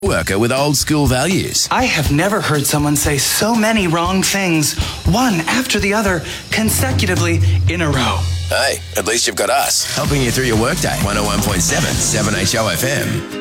Worker with old school values. I have never heard someone say so many wrong things, one after the other, consecutively in a row. Hey, at least you've got us, helping you through your workday. 101.7 7HO FM.